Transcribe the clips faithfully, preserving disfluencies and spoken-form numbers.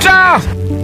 hevitra.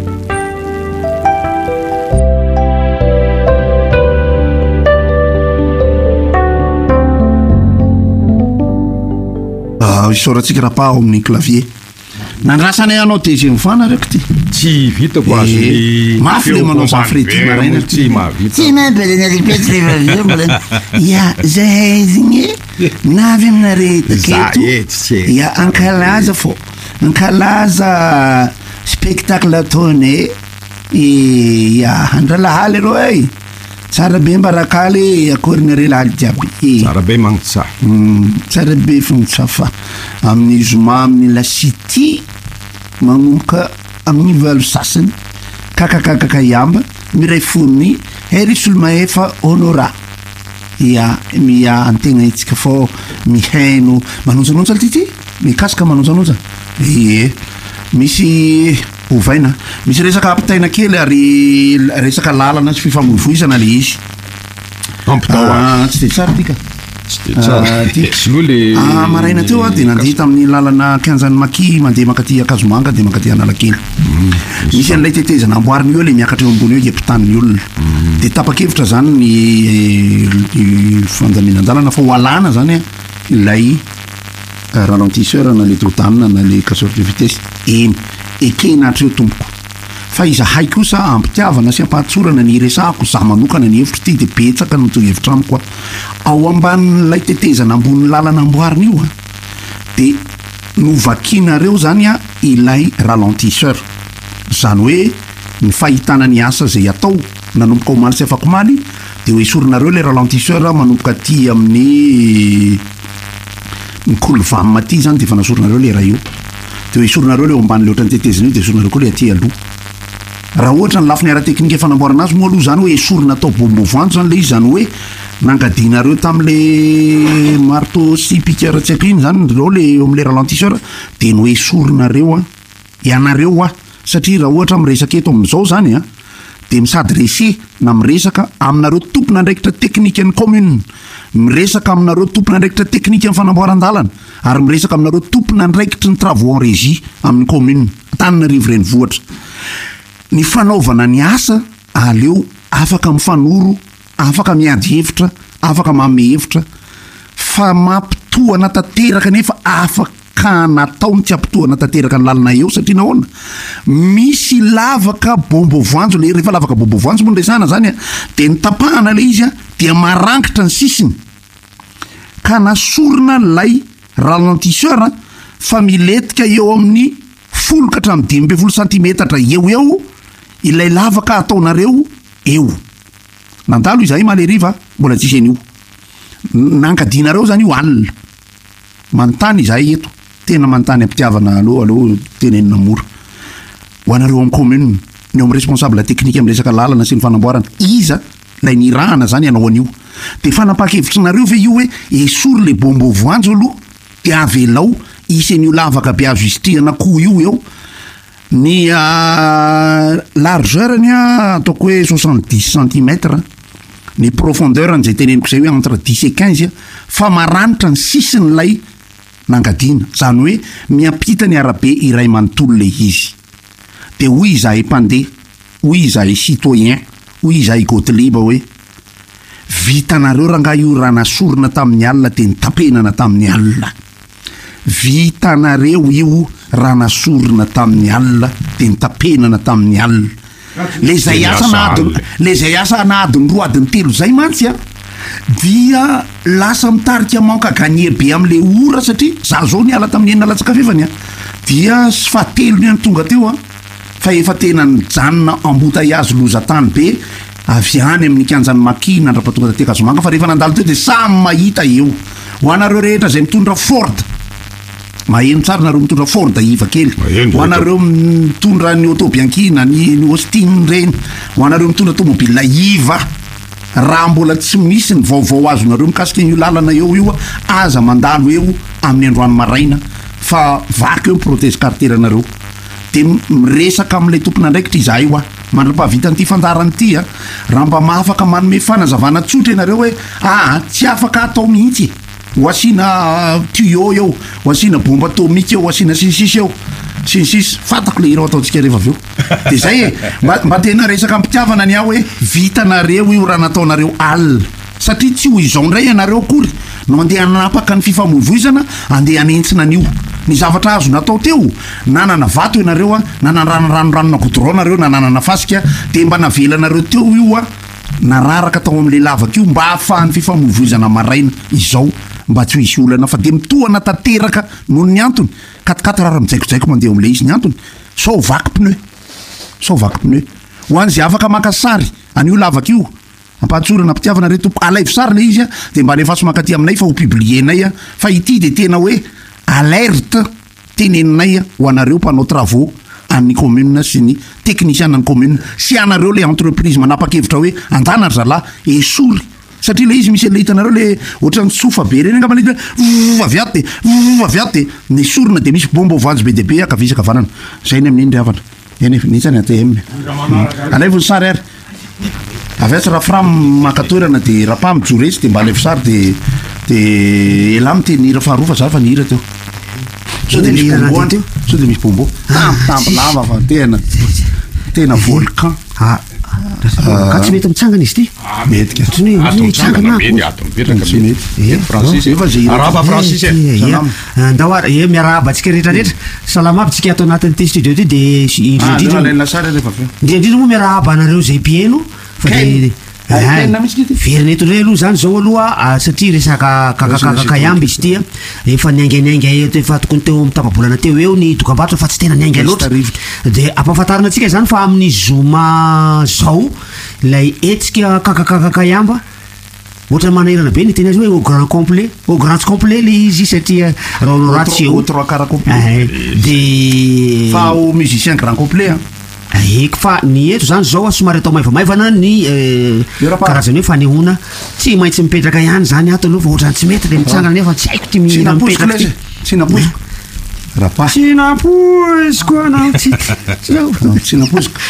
Isaorantsika raha ao amin'ny clavier nandrasana ianao deuxième fois na raiky ty tsy vitako azy mafy le manao zafrety maraina tsy mahavita tsy mampelena ripety rehefa mbola ya zahay zigny navy aminare taketo ya ankalaza fo ankalaza spectacle ataonay ya andralahaly reo ay tsara be mbarakaly akorinare lahaly jiaby tsara be magnitsa tsara be fognitsafa amin'ny zoma amin'ny lasity magnomboka amin'ny valo sasany kakakakaka iamba miray foniny herisolo maefa honora ya mia antegna itsika fô mihaino manonjanonja ty ty mikasaka manonjanonja e misy ovaina misy resaka ampitaina kely ary resaka lalana sy fifamoivoizana le izy ampitao tsy de tsara tika le maraina teo a de nandeha tamin'ny lalana kianjan'ny maki mandeha makaty akazomanga de makaty analakely misy an'ilay tetezana amboariny eo le miakatra eo ambony eo iampitaniny olona de tapa-kevitra zany ny fandaminan-dalana fa hoalana zany a ilay ralentisseur na le totanina na le casseur de vitesse eny ekenatreo tompoko fa iza hay kosa ampitiavana sy ampahatsorana ny resahako za manokana ny hevitra ty de betsaka no to hevitra amiko a ao ambanin'ilay tetezana ambony lalana amboariny io a de novakinareo zany a ilay ralentisseur zany hoe ny fahitana ny asa zay atao nanomboka omaly sy afako maly de hoe sorinareo le ralentisseur manomboka ty amin'ny mikolo vamma ty zany de fa nasorinareo le raha io de hoe sorinareo le ambany le ohatrany tetezana io de sorinareo koa le aty aloha raha ohatra ny lafiny ara-teknika fanamboarana azy moa aloha zany hoe sorina atao bombovoanjo zany le izy zany hoe nangadinareo tam'le marteau sy piqueur tsy haiko iny zany reo le eo am'le ralentisseur de ny hoe sorinareo a ianareo a satria raha ohatra miresaka eto amin'izao zany a de misady rese na miresaka aminareo tompona andraikitra teknika ny commune miresaka aminareo tompona andraikitra teknika ny fanamboaran-dalana ary miresaka aminareo tompona andraikitra ny travaux en régie amin'ny commune Antananarivo renivohitra ny fanaovana ny asa aleo afaka mifanoro afaka miady hevitra afaka mame hevitra fa mampitohana tanteraka nefa afaka nataony tsy ampitohana tanteraka ny lalana eo satria nahoana misy lavaka bombovoanjo le rehefa lavaka bombovoanjo moa ndraisana zany a de ny tapahana le izy a dia marangitra ny sisiny ka nasorina lay ralentisseur fa miletika eo amin'ny folo ka hatramin'ny dimy ambin'ny folo santimetatra eo eo ilay lavaka ataonareo eo nandalo izahay maleriva mbola tsisy an'io nankadinareo zany io alina manontany izahay eto tena manontany ampitiavana aloha aloha tenenina mora ho anareo amin'ny commune ny amin'ny responsable teknika amin'ny resaka lalana sy ny fanamboarana iza lay nirahana zany ianao an'io de fanapa-kevitrinareo ve io hoe esory le bombovoanjo aloha de avelao isy an'io lavaka be azo izitriana koa io eo ny largeur-ny a ataoko hoe soixante-dix centimètres ny profondeur n'izay teneniko zay hoe entre dix et quinze fa maranitra ny sisiny lay nangadina zany hoe miampita ny arabe iray manontolo le izy de hoy izahay mpandeha hoy izahay citoyen hoy izahay goteliba hoe vitanareo raha nga io raha nasorina tamin'ny alina de nitapenana tamin'ny alina vitanareo io raha nasorina tamin'ny alina de nitapenana tamin'ny alina le zay asa naadiny le zay asa naadiny roa adiny telo zay mantsy a dia lasa mitarika manka gagner be am'le ora satria za zao ny ala tamin'ny enina latsakafefany a dia sy fahatelo ny any tonga teo a fa efa tena nijanona embouteillage lozatany be avy any amin'ny kianjan'ny maki nandrapatonga taty Kasomanga fa rehefa nandalo teo de samy mahita eo ho anareo rehetra zay mitondra Ford maheno tsara nareo mitondra Ford iva kely ho anareo mitondra ny auto Bianchina ny Austin reny ho anareo mitondra tomobile iva raha mbola tsy misy ny vaovao azonareo mikasika io lalana eo io aza mandalo eo amin'ny androany maraina fa vaky eo protège carteranareo de miresaka amin'ilay tompona andraikitra izahay io a mandra-pahavita n'ity fandarany ity a raha mba mahafaka manome fanazavana tsotra ianareo hoe ah tsy afaka atao mihitsy ho asiana tuyau eo ho asiana bomba atomika eo ho asiana sisisy eo sinsisy fatako le hira ataontsika rehefa aveo de zay e mba mba tena resaka ampitiavana ny aho hoe vitanareo io raha nataonareo alina satria tsy ho izao ndray ianareo akory no andeha anapaka ny fifamoivoizana andeha anentsina an'io ny zavatra azo natao teo nanana vato ianareo a nananranonranona goudron nareo nananana fasika de mba navelanareo teo io a nararaka tao am'le lavaka io mba hahafahan'ny fifamoivoizana maraina izao mba tsy ho isy olana fa de mitohana tanteraka noho ny antony katikati raha mijaikojaiko mandeha am'le izy ny antony sao vaky pneu sao vaky pneu ho an'zay afaka maka sary an'io lavaka io ampatsorana mpitiavana re tompo alaivo sary le izy a de mba lefa somankaty aminay fa ho publienay a fa ity de tena hoe alerte teneninay a ho anareo mpanao travaux amin'ny commune sy ny technicien ny commune sy anareo le entreprise manapa-kevitra hoe andana zala esory satria le izy misy le hitanareo le ohatrany tsofa be reny anga manety hoe aviaty de aviaty de ny sorona de misy bomba ovanjo be de be akavisaka vanana zay ny amin'iny ry havatra eny nitsany ate m alaivony sary ary aviatsy raha fra makatoerana de rapa mijoresy de mba alaivo sary de de ela miteny hira faharofa za fa ny hira teo so de misy bombo any so de misy bombo tampotampo lava fa tena tena volcan ka tsy mety mitsangana izy ty metika ndao ary e miarahaba atsika rehetrarehetra salama aby tsika ato anatin'ny ty studio ty de indrindrindrindrindrindra moa miarahaba anareo zay mpieno fa de verina eto ndray aloha zany zao aloha satria resaka kakakakayamba izy tya efa niainganiainga eto efa tokony teo amy tapabolana teo eo ny dokam-barotra fa tsy tena niainga loatra de ampahafantarina atsika zany fa amin'ny zoma zao lay etsika kakakakakayamba ohatra manahirana be ny tena azy hoe au grand complet au grand complet le izy satria raha noratsy eo trois quarts complet de fa au musicien grand complet eko fa ny eto zany zao a somary atao maivamaivana ny karazany hoe fanehoana tsy maintsy mipetraka ihany zany ato aloha fa ohatrany tsy mety le mitsangana nefa tsy haiko ty mihina mipetraka ty tsy naposiko rapa tsy naposiko anao tsy tsy naposiko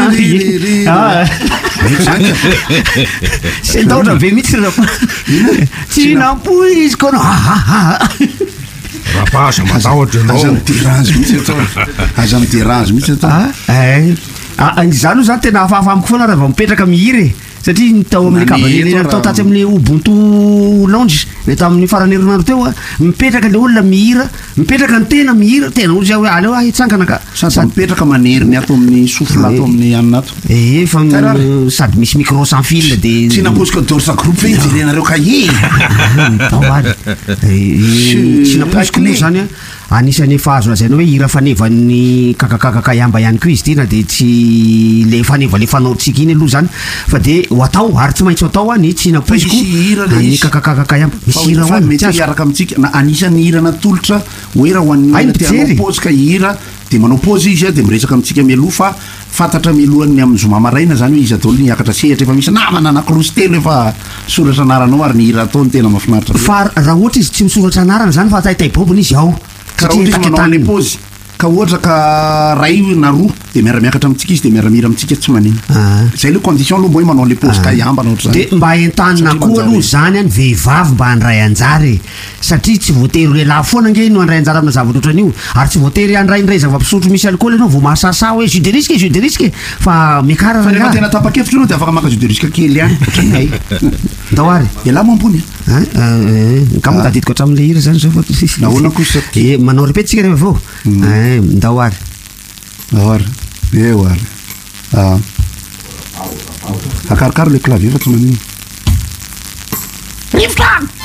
sy taotra be mihitsy rapa tsy naposiko anao rapa aza matahotra anao aza miderange mihitsy atao aza miderange mihitsy atao zany io zany tena hafahafa amiko foana raha vao mipetraka mihira e satria nytao amin'ny kabany atao tatsy amin'ny ubuntu lounge le tao amin'ny faranerinandro teo a mipetraka le olona mihira mipetraka ny tena mihira tena olo zay hoe aleo ah hitsangana ka sady mipetraka maneriny ato amin'ny sofla ato amin'ny anina ato e fa sady misy micro sans fil de tsy naposika dorsa groupe fe jerenareo ka e tao ary tsy naposiko moa zany a anisan'ny fahazo lazaina hoe hira fanevan'ny kakakakakayamba ihany koa izy ty na de tsy le faneva le fanaotsika iny aloha zany fa de ho atao ary tsy maintsy atao a ny tsy naposiko ny kakakakakayamba misy hira ho mety hiaraka amitsika na anisan'ny hira natolotra hoe raha ho an'ny olona tianao pozika hira de manao pozy izy a de miresaka amitsika mialoha fa fantatra milohan'ny amin'ny zoma maraina zany hoe izy atao ny hiakatra sehatra efa misy namana anakilosy telo efa soratra anaranao ary ny hira ataony tena mahafinaritra fa raha ohatra izy tsy misoratra anarana zany fa taitaibobony izy ao ka raha ohatra manao le pozy ka ohatra ka ray na roa de miara-miakatra amitsika izy de miaramira amitsika tsy manina zay le condition aloha mbo hoe manao le pozy ka iambana ohatra zany de mba entanina koa aloha zany any vehivavy mba handray anjary satria tsy voatery hoe laha foana nge no handray anjara amina zavatra ohatran'io ary tsy voatery handray indray zava-pisotro misy alcool anao vao mahasasa hoe jus de risque jus de risque fa miakara fa rehefa tena tapa-kevitra anao de afaka maka jus de risque kely ihany ohatranay ndao ary iala moambony kamo tadidiko hatramin'le hira zany zao fa nahoana kosa e manao répète tsika rehefa vao ndao ary ndao ary eo ary akarakaro le clavier fa tsy manino rivotra